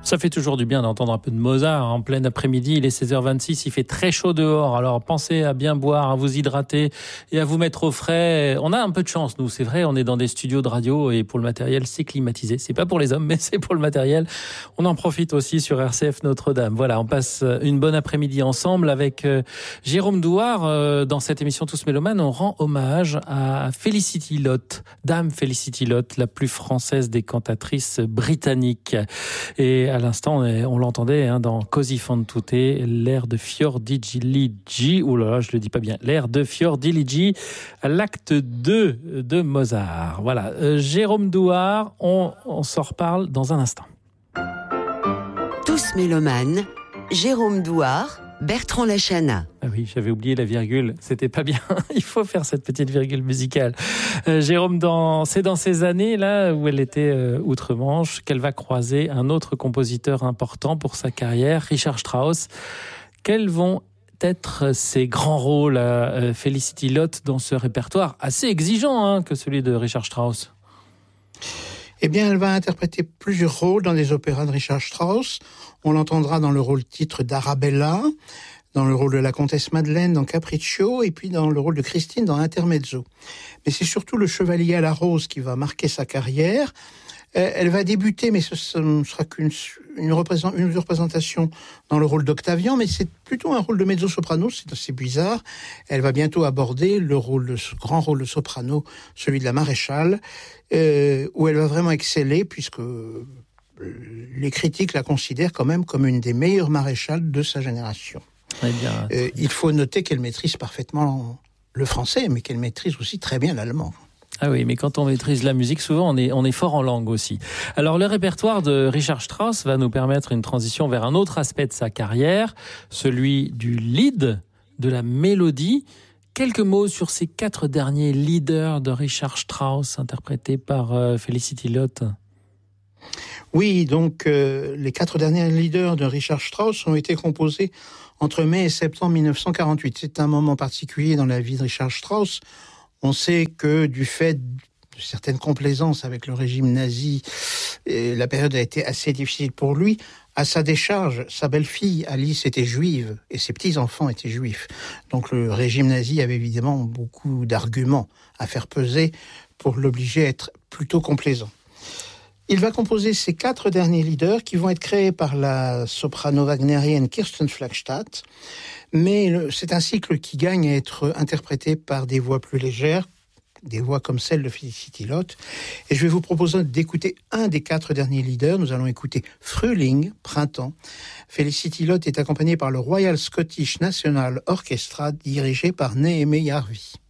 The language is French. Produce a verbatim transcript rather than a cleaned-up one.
Ça fait toujours du bien d'entendre un peu de Mozart en plein après-midi. Il est seize heures vingt-six, il fait très chaud dehors. Alors pensez à bien boire, à vous hydrater et à vous mettre au frais. On a un peu de chance, nous, c'est vrai. On est dans des studios de radio et pour le matériel, c'est climatisé. C'est pas pour les hommes, mais c'est pour le matériel. On en profite aussi sur R C F Notre-Dame. Voilà, on passe une bonne après-midi ensemble avec euh, Jérôme Douard. Euh, dans cette émission Tous Mélomanes, on rend hommage à Felicity Lott, Dame Felicity Lott, la plus française des cantatrices britanniques. Et à l'instant, on l'entendait hein, dans Così fan tutte, l'air de Fiordiligi, oh là là, je le dis pas bien, l'air de Fiordiligi, l'acte deux de Mozart. Voilà, euh, Jérôme Douard, on, on s'en reparle dans un instant. Tous Mélomanes, Jérôme Douard, Bertrand Lachana. Ah oui, j'avais oublié la virgule, c'était pas bien. Il faut faire cette petite virgule musicale. Euh, Jérôme, dans, c'est dans ces années-là où elle était euh, outre-Manche qu'elle va croiser un autre compositeur important pour sa carrière, Richard Strauss. Quels vont être ses grands rôles à euh, Felicity Lott dans ce répertoire assez exigeant hein, que celui de Richard Strauss? Eh bien, elle va interpréter plusieurs rôles dans les opéras de Richard Strauss. On l'entendra dans le rôle titre d'Arabella, dans le rôle de la comtesse Madeleine dans Capriccio, et puis dans le rôle de Christine dans Intermezzo. Mais c'est surtout le Chevalier à la Rose qui va marquer sa carrière. Euh, elle va débuter, mais ce ne sera qu'une une, représent, une représentation dans le rôle d'Octavian, mais c'est plutôt un rôle de mezzo-soprano, c'est assez bizarre. Elle va bientôt aborder le rôle de, ce grand rôle de soprano, celui de la maréchale, euh, où elle va vraiment exceller, puisque les critiques la considèrent quand même comme une des meilleures maréchales de sa génération. Très bien. Euh, il faut noter qu'elle maîtrise parfaitement le français, mais qu'elle maîtrise aussi très bien l'allemand. Ah oui, mais quand on maîtrise la musique, souvent on est, on est fort en langue aussi. Alors le répertoire de Richard Strauss va nous permettre une transition vers un autre aspect de sa carrière, celui du lead, de la mélodie. Quelques mots sur ces quatre derniers leaders de Richard Strauss, interprétés par euh, Felicity Lott. Oui, donc euh, les quatre derniers leaders de Richard Strauss ont été composés entre mai et septembre dix-neuf cent quarante-huit. C'est un moment particulier dans la vie de Richard Strauss. On sait que du fait de certaines complaisances avec le régime nazi, la période a été assez difficile pour lui. À sa décharge, sa belle-fille Alice était juive et ses petits-enfants étaient juifs. Donc le régime nazi avait évidemment beaucoup d'arguments à faire peser pour l'obliger à être plutôt complaisant. Il va composer ces quatre derniers leaders qui vont être créés par la soprano wagnérienne Kirsten Flagstadt. Mais le, c'est un cycle qui gagne à être interprété par des voix plus légères, des voix comme celle de Felicity Lott. Et je vais vous proposer d'écouter un des quatre derniers leaders. Nous allons écouter Frühling, Printemps. Felicity Lott est accompagnée par le Royal Scottish National Orchestra, dirigé par Néhémie Jarvi.